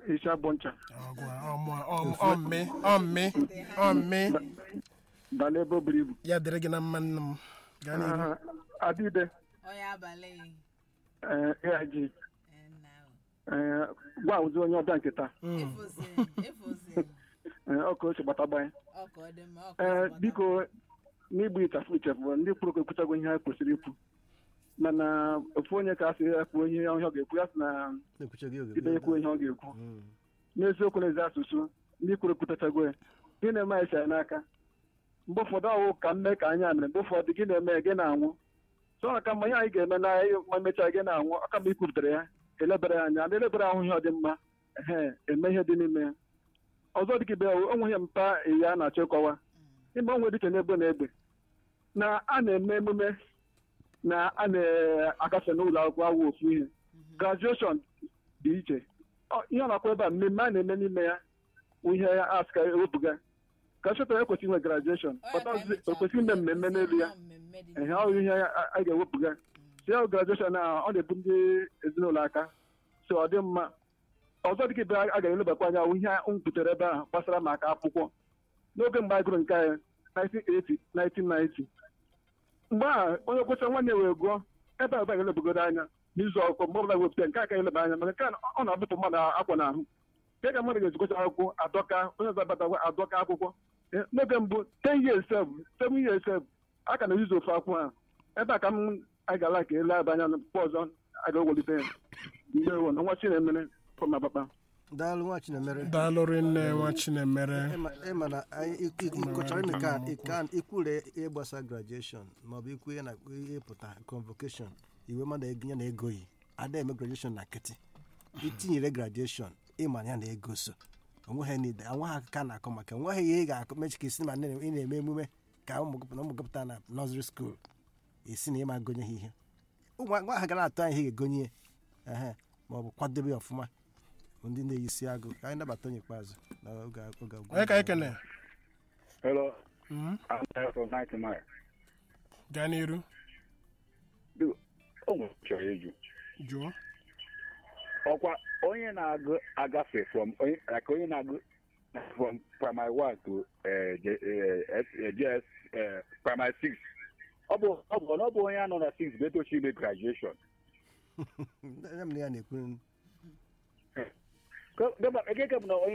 Isha Boncha. Dalebo Bribu. Ya dịrị gị na mma nne m. Gaa n'ihu. Adide. Oya abalị. AIG. Gwa ụzọ onye ọbịa nkịta. Efozi. Ọkụ oche gbatagbanye. Biko n'igbu ịchafụ ichefụ ndị kwuru ekwuchago ihe ha kwesịrị ikwu mana ofu onye ka asị ekwu ihe ọ ga-ekwu ya sị na ibe ekwu ihe ọ ga-ekwu n'eziokwu n'ezi asụsụ ndị kwuru ekwutachago ya gị na-eme anyị chara n'aka mgbe ụfọdụ ọwụ ka mme ka anya mere mgbe ụfọdụ gị na-eme gị na-anwụ so ka mmanya anyị ga-eme na ma mechaa gị na-anwụ aka ma ikwuputere ya elebere ya anya na-elebere ahụ ihe ọ dị mma eme ihe dị n'ime ya ọzọ dị ka ibe onweghị mpa ya na-achọ ịkọwa ime onwe dịka n'ebe na egbe na a na-eme emume na a na-agafe n'ụlọ akwụkwọ awụ ofu ihe grajueshọn dị iche ihe ọ na-akwa ebe a mmemme a na-eme n'ime ya ihe asị ka ewepụga grajueshọn ekwesịghị inwe grajueshọn ekwesịghị ime mmemme n'elu ya ihe ọ ihe a ga-ewepụga si ya grajueshọn a ọ na-ebu ndị ezinụlọ aka so ọ dị mma ọzọ dịka ibe a ga-elebakwa anya ihe m kwutere ebe a gbasara maka akwụkwọ n'oge mgbe anyị gụrụ nke anyị 1980 1990 mgbe a onye kwụcha nwanne wee gụọ ebe a ga-elebagodo anya n'izu ọkụkọ mgbe ọbụla wepụta nke a ka eleba anya mana nke ọ na-abụpụ mmadụ akwa n'ahụ nke ka mmadụ ga-ezikọcha akwụkwọ adọka onye ọzọ abatakwa adọka akwụkwọ n'oge mbụ 10 years 7 years a ka na-eyizu ofe akwụkwọ ha ebe a ka m agala ka ele aba anya mkpọ ọzọ a ga-ewelite ya ndewo na nwa Chinemere fọmabakpa daalụ nwa Chinemere daalụ nne nwa Chinemere ịma na ịkọchara ime ka ikwure ihe gbasara graduation maọbụ ikwu ihe na ihe pụta convocation iwe mmadụ ya na egoghị ada eme graduation na nkịtị itinyere graduation ịma ya na ego so onweghị nide anweghị akụkọ na-akọ maka onweghị ihe ị ga-akọ mechi ka isi ma ị na-eme emume ka ụmụ gụpụta na nursery school esi na ịma gonye ha ihe nwa ha gara atụ anyị ihe ga-egonye ya maọbụ kwadobe ya ọfụma ndị na-eyisi agụ ka anyị nabata onye ikpeazụ onye ka ekene Hello. I'm there from 90 miles. gaa n'iru O nwere chọrọ ịjụ jụọ ọkwa onye na-agụ agafe onye na-agụ from primary 1 to JS primary 6 ọ bụ onye anọ na 6 betochi ime graduation ya na-ekwu ekeke bụ na onye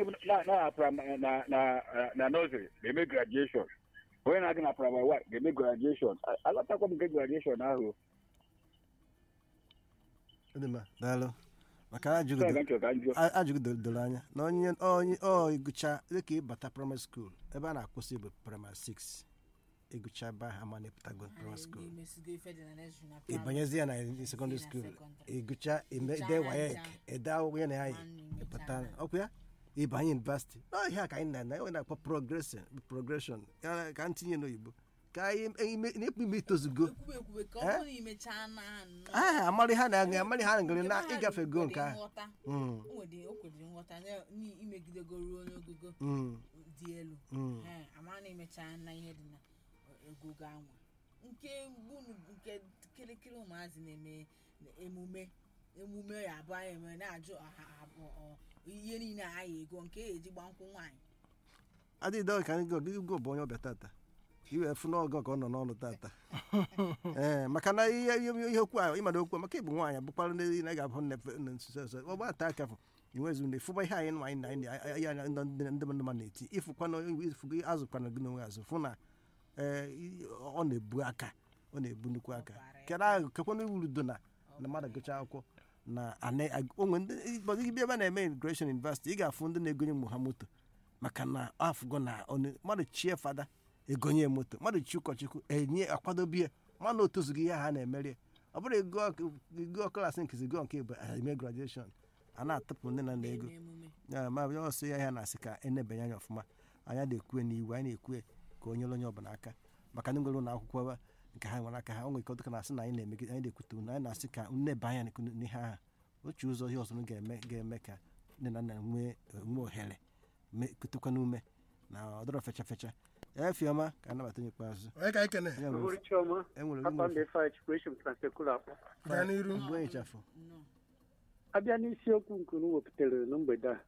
na nursery ga-eme graduation onye na-agụ na primary 1 ga-eme graduation alatakwa m nke graduation ahụ daalụ maka ajụjụ doro anya na onye ịgụcha dịka ịbata primary school ebe a na-akwụsị bụ primary 6 ịgụcha ebe ahụ ama na-epụtago primary school ịbanyezi ya na secondary school ịgụcha ede WAEC ede akwụkwọ ya na ya ịpụta ọkụ ya ịbanye university ihe a ka anyị na-akpọ progression ka anyị tinye n'oyibo ka anyị na-ekpu ime itozugo amarị ha na-agụrị na ịgafe go nke ahụ dị elu ama na emecha na ihe dị na egogo anwa nke kirikiri ụmụazị na-eme emume ya abụọ anyị eme na-ajụ ihe niile anyị ego nke eji gba nkwụ nwaanyị adịghị ka anyị go bụ onye ọbịa tata iwe efu n'ọgọ ka ọ nọ n'ọnụ tata maka na ihe okwu ahụ ịmada okwu maka ịbụ nwaanyị bụkwara ndị na ga-abụ nne nsuso ọgba ata aka inwezu ndị fụba ihe anyị nwaanyị na ndị mmadụ na-eti ịfụkwa na ifugo azụkwana gị n'onwe azụ fụ na ọ na-ebu aka ọ na-ebu nnukwu aka kekwana uru do na mmadụ gụcha akwụkwọ na onwe ndị ibe ebe a na-eme Immigration University ị ga-afụ ndị na-egonye ụmụ ha moto maka na afụgo na mmadụ chie fada egonye moto mmadụ chi ụkọchukwu enye akwadobe mmadụ otozughị ihe ha na-emeri ọ bụrụ ego klasị nkezi go nke bụ eme graduation a na-atụpụ ndị na ego ma ọsọ ya ha na-asị ka enebanye anya ọfụma anya na-ekwe n'iwu anyị na-ekwe ka onye onye ọbụla aka maka ndị nwere ụlọ akwụkwọ nke ha nwere aka ha nwere ike ọdụka na-asị na anyị na-emegide anyị na-ekwute na anyị na-asị ka nneba anya n'ihe ahụ otu ụzọ ihe ọzọ ga-eme ka nne na nna nwee ohere kutekwa n'ume na ọdọrọ fecha fecha Fioma ka anabata onye ikpeazụ abịa n'isiokwu nke unu wepụtara na mgbede a